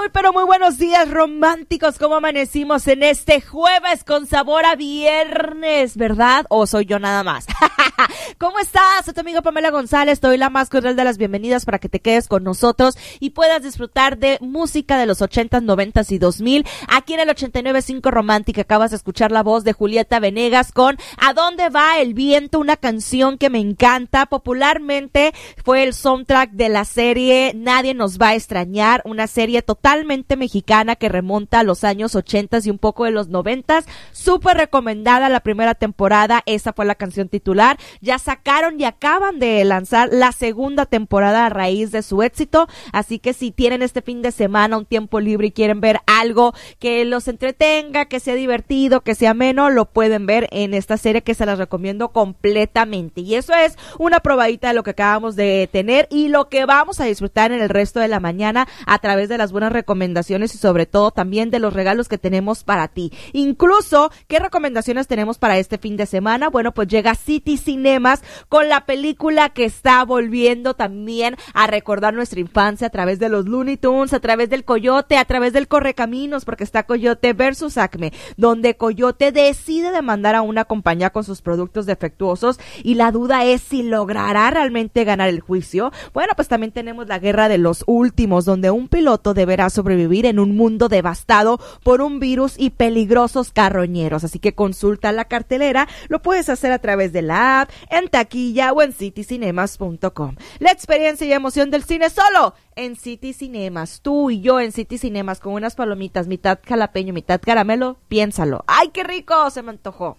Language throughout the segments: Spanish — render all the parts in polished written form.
pero muy buenos días, románticos. ¿Cómo amanecimos en este jueves con sabor a viernes, verdad? ¿O soy yo nada más? ¿Cómo estás? Soy tu amiga Pamela González. Te doy la más cordial de las bienvenidas para que te quedes con nosotros y puedas disfrutar de música de los 80s, 90s y 2000. Aquí en el 89.5 Romántica acabas de escuchar la voz de Julieta Venegas con ¿A dónde va el viento? Una canción que me encanta. Popularmente fue el soundtrack de la serie Nadie nos va a extrañar, una serie totalmente mexicana que remonta a los años 80s y un poco de los 90s. Súper recomendada la primera temporada. Esa fue la canción titular. Ya sacaron y acaban de lanzar la segunda temporada a raíz de su éxito, así que si tienen este fin de semana un tiempo libre y quieren ver algo que los entretenga, que sea divertido, que sea ameno, lo pueden ver en esta serie que se las recomiendo completamente. Y eso es una probadita de lo que acabamos de tener y lo que vamos a disfrutar en el resto de la mañana a través de las buenas recomendaciones y sobre todo también de los regalos que tenemos para ti. Incluso, ¿qué recomendaciones tenemos para este fin de semana? Bueno, pues llega City Cinemas con la película que está volviendo también a recordar nuestra infancia a través de los Looney Tunes, a través del Coyote, a través del Correcaminos, porque está Coyote versus Acme, donde Coyote decide demandar a una compañía con sus productos defectuosos y la duda es si logrará realmente ganar el juicio. Bueno, pues también tenemos la guerra de los últimos, donde un piloto deberá sobrevivir en un mundo devastado por un virus y peligrosos carroñeros. Así que consulta la cartelera, lo puedes hacer a través de la app, en taquilla o en citycinemas.com. La experiencia y emoción del cine solo en City Cinemas. Tú y yo en City Cinemas con unas palomitas, mitad jalapeño, mitad caramelo, piénsalo. ¡Ay, qué rico! Se me antojó.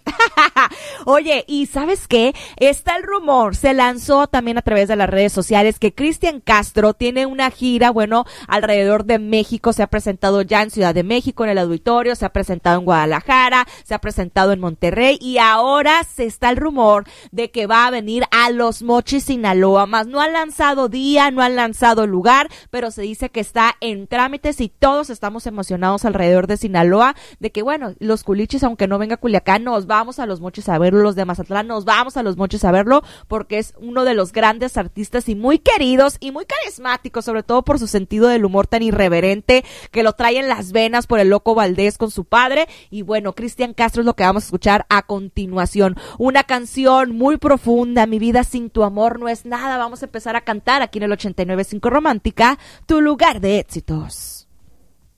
Oye, ¿y sabes qué? Está el rumor, se lanzó también a través de las redes sociales que Cristian Castro tiene una gira, bueno, alrededor de México. Se ha presentado ya en Ciudad de México en el auditorio, se ha presentado en Guadalajara, se ha presentado en Monterrey y ahora se está el rumor de que va a venir a Los Mochis, Sinaloa. Más no han lanzado día, no han lanzado lugar, pero se dice que está en trámites y todos estamos emocionados alrededor de Sinaloa, de que bueno, los culichis, aunque no venga Culiacán, nos vamos a Los Mochis a verlo, los de Mazatlán nos vamos a Los Mochis a verlo, porque es uno de los grandes artistas y muy queridos y muy carismáticos, sobre todo por su sentido del humor tan irreverente que lo trae en las venas por el Loco Valdés con su padre. Y bueno, Cristian Castro es lo que vamos a escuchar a continuación, una canción muy profunda, Mi vida sin tu amor no es nada. Vamos a empezar a cantar aquí en el 89.5 Romántica, tu lugar de éxitos.